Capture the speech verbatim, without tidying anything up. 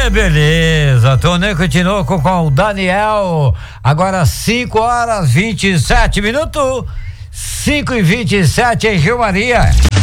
Que beleza, Tonê continuou com, com o Daniel, agora cinco horas vinte e sete minutos, cinco e vinte e sete em Rio Maria.